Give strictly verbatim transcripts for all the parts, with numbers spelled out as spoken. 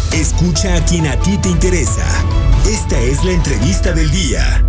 Escucha a quien a ti te interesa. Esta es la entrevista del día.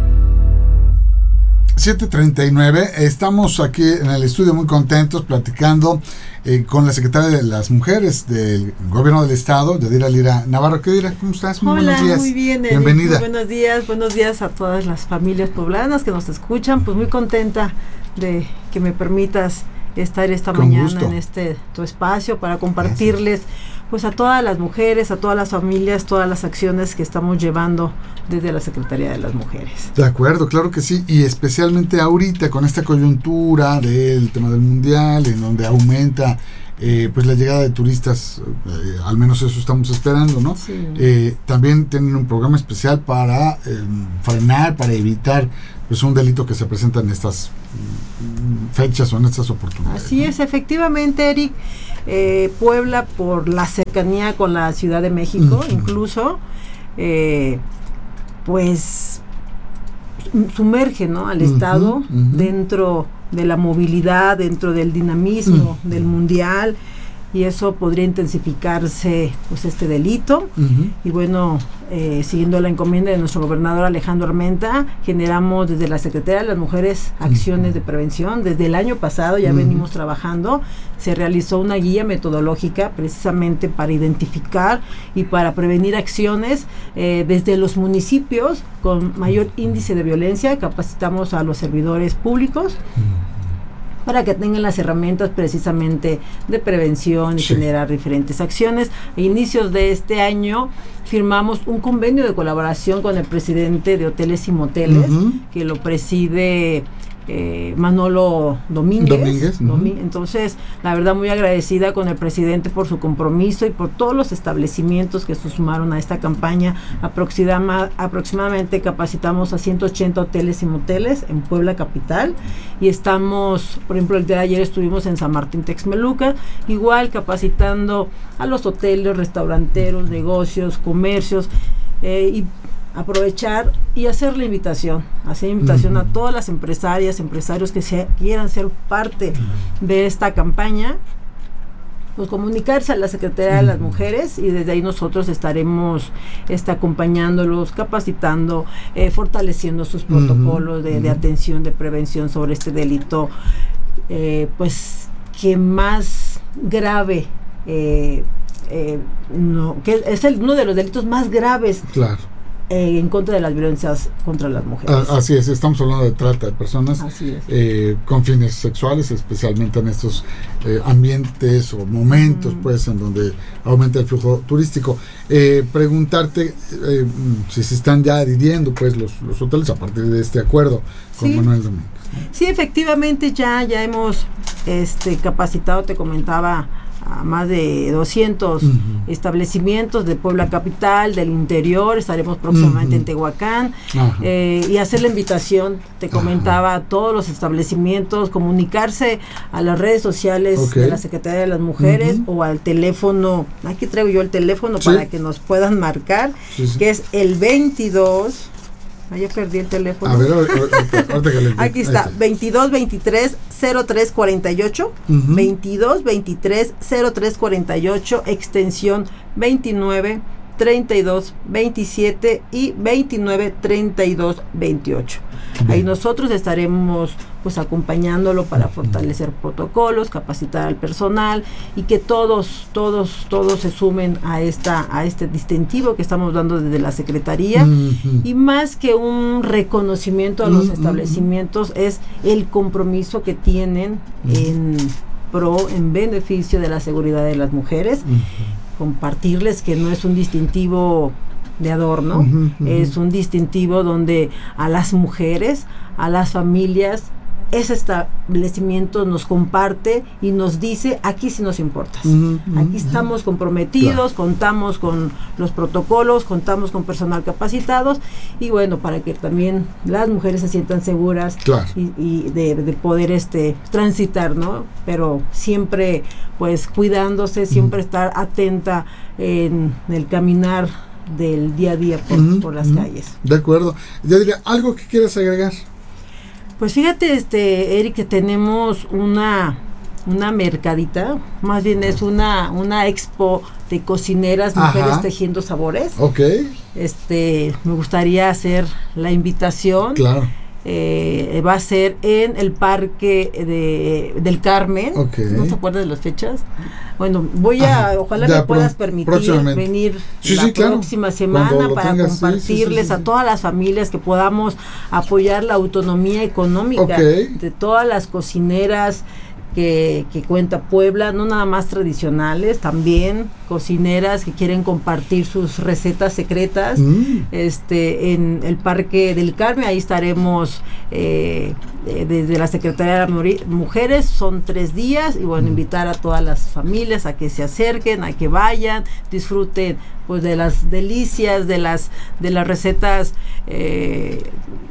siete treinta y nueve, estamos aquí en el estudio muy contentos platicando eh, con la secretaria de las Mujeres del Gobierno del Estado, Yadira Lira Navarro. ¿Qué Yadira? ¿Cómo estás? Muy Hola, buenos días. Muy bien, Eric. Bienvenida. Muy buenos días, buenos días a todas las familias poblanas que nos escuchan. Pues muy contenta de que me permitas estar esta con mañana gusto. En este tu espacio para compartirles pues a todas las mujeres, a todas las familias, todas las acciones que estamos llevando desde la Secretaría de las Mujeres. De acuerdo, claro que sí, y especialmente ahorita con esta coyuntura del tema del mundial, en donde aumenta eh, pues la llegada de turistas, eh, al menos eso estamos esperando, ¿no? Sí. Eh, también tienen un programa especial para eh, frenar, para evitar pues un delito que se presenta en estas mm, fechas o en estas oportunidades. Así es, efectivamente, Eric. Eh, Puebla, por la cercanía con la Ciudad de México, uh-huh. incluso, eh, pues sumerge, ¿no?, al uh-huh, Estado uh-huh. dentro de la movilidad, dentro del dinamismo uh-huh. del mundial, y eso podría intensificarse pues este delito. Uh-huh. Y bueno, eh, siguiendo la encomienda de nuestro gobernador Alejandro Armenta, generamos desde la Secretaría de las Mujeres acciones uh-huh. de prevención. Desde el año pasado ya uh-huh. venimos trabajando. Se realizó una guía metodológica precisamente para identificar y para prevenir acciones eh, desde los municipios con mayor índice de violencia. Capacitamos a los servidores públicos uh-huh. para que tengan las herramientas precisamente de prevención y sí. generar diferentes acciones. A inicios de este año firmamos un convenio de colaboración con el presidente de Hoteles y Moteles, uh-huh. que lo preside eh, Manolo Domínguez. Domínguez uh-huh. Domí- Entonces, la verdad, muy agradecida con el presidente por su compromiso y por todos los establecimientos que se sumaron a esta campaña. Aproxima- aproximadamente capacitamos a ciento ochenta hoteles y moteles en Puebla capital, y estamos, por ejemplo, el día de ayer estuvimos en San Martín Texmeluca, igual capacitando a los hoteles, restauranteros, negocios, comercios, eh, y aprovechar y hacer la invitación, hacer invitación uh-huh. a todas las empresarias, empresarios que se, quieran ser parte uh-huh. de esta campaña, pues comunicarse a la Secretaría uh-huh. de las Mujeres, y desde ahí nosotros estaremos este, acompañándolos, capacitando, eh, fortaleciendo sus protocolos uh-huh. de, de atención, de prevención sobre este delito, eh, pues que más grave, eh, eh, no, que es el, uno de los delitos más graves. Claro. Eh, en contra de las violencias contra las mujeres. Ah, así es, estamos hablando de trata de personas eh, con fines sexuales, especialmente en estos eh, ambientes o momentos, mm. pues, en donde aumenta el flujo turístico. Eh, preguntarte eh, si se están ya adhiriendo, pues, los, los hoteles a partir de este acuerdo con sí. Manuel Domínguez. Sí, efectivamente, ya, ya hemos este, capacitado, te comentaba, a más de doscientos uh-huh. establecimientos de Puebla capital, del interior. Estaremos próximamente uh-huh. en Tehuacán, uh-huh. eh, y hacer la invitación, te comentaba, uh-huh. a todos los establecimientos, comunicarse a las redes sociales okay. de la Secretaría de las Mujeres uh-huh. o al teléfono, aquí traigo yo el teléfono ¿sí? para que nos puedan marcar, sí, sí. que es el veintidós. Ah, ya perdí el teléfono. A ver, ahorita, ahorita, ahorita que le... Aquí está, está, veintidós veintitrés cero tres cuarenta y ocho, uh-huh. veintidós veintitrés cero tres cuarenta y ocho, extensión veintinueve treinta y dos veintisiete y veintinueve treinta y dos veintiocho. Bien. Ahí nosotros estaremos pues acompañándolo para fortalecer protocolos, capacitar al personal, y que todos, todos, todos se sumen a esta, a este distintivo que estamos dando desde la Secretaría. Uh-huh. Y más que un reconocimiento a los uh-huh. establecimientos, es el compromiso que tienen uh-huh. en pro, en beneficio de la seguridad de las mujeres. Uh-huh. Compartirles que no es un distintivo de adorno, uh-huh, uh-huh. es un distintivo donde a las mujeres, a las familias, ese establecimiento nos comparte y nos dice: aquí sí nos importas, uh-huh, uh-huh, aquí estamos comprometidos, claro. contamos con los protocolos, contamos con personal capacitados, y bueno, para que también las mujeres se sientan seguras, claro. y, y de, de poder este transitar, ¿no? Pero siempre pues cuidándose, siempre uh-huh. estar atenta en el caminar del día a día por, uh-huh, por las uh-huh. calles. De acuerdo. Ya diría, ¿algo que quieras agregar? Pues fíjate, este Eric, que tenemos una una mercadita, más bien es una, una expo de cocineras, mujeres Ajá. tejiendo sabores. Ok. Este, me gustaría hacer la invitación. Claro. Eh, va a ser en el Parque de, del Carmen. Okay. ¿No te acuerdas de las fechas? Bueno, voy a, Ajá. ojalá ya, me puedas permitir venir sí, la sí, próxima claro. semana para tengas, compartirles sí, sí, sí, sí. a todas las familias que podamos apoyar la autonomía económica okay. de todas las cocineras que, que cuenta Puebla, no nada más tradicionales, también cocineras que quieren compartir sus recetas secretas mm. este en el Parque del Carmen. Ahí estaremos eh, eh, desde la Secretaría de Mujeres, son tres días y bueno, mm. invitar a todas las familias a que se acerquen, a que vayan, disfruten pues de las delicias, de las de las recetas eh,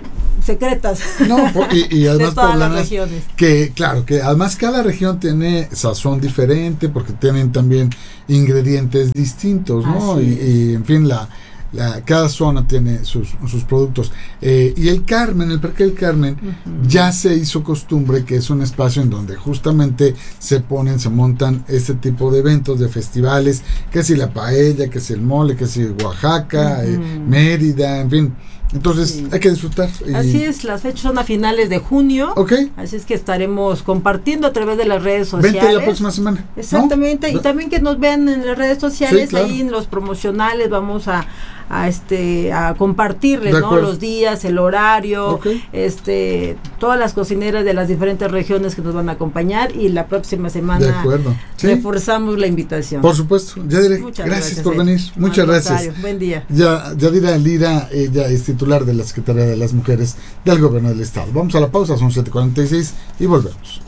secretas no, y, y además de todas las regiones. Que claro, que además cada región tiene sazón diferente porque tienen también ingredientes distintos, ¿no? Y, y en fin, la, la cada zona tiene sus, sus productos. Eh, y el Carmen, el Parque del Carmen, uh-huh. ya se hizo costumbre que es un espacio en donde justamente se ponen, se montan este tipo de eventos, de festivales, que si la paella, que si el mole, que si Oaxaca, uh-huh. eh, Mérida, en fin. Entonces sí. hay que disfrutar. Y así es, las fechas son a finales de junio. Okay. Así es que estaremos compartiendo a través de las redes sociales. Vente la próxima semana. Exactamente. ¿No? Y también que nos vean en las redes sociales, sí, claro. ahí en los promocionales vamos a, a este a compartirles, ¿no? Los días, el horario, okay. este todas las cocineras de las diferentes regiones que nos van a acompañar y la próxima semana de acuerdo. ¿Sí? reforzamos la invitación. Por supuesto. Ya diré, gracias, gracias por venir. Muchas gracias. Buen día. Ya Yadira Lira, ella es titular de la Secretaría de las Mujeres del Gobierno del Estado. Vamos a la pausa, son siete cuarenta y seis y volvemos.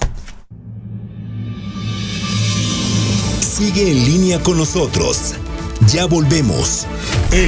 Sigue en línea con nosotros. Ya volvemos. El